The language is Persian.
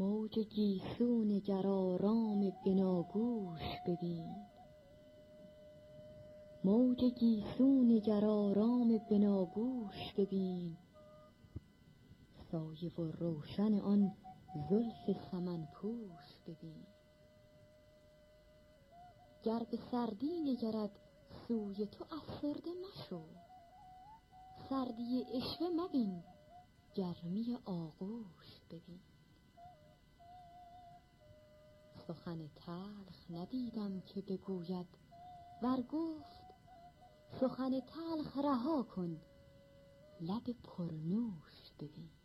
موج گیسون گرارام بناگوش ببین، موج گیسون گرارام بناگوش ببین، سایه و روشن آن زلف سمن پوش ببین. گر به سردی نگرد سوی تو افسرده مشو، سردی عشوه مبین گرمی آغوش ببین. سخن تلخ ندیدم که بگوید، ور گفت سخن تلخ رها کن لب پرنوش ببین.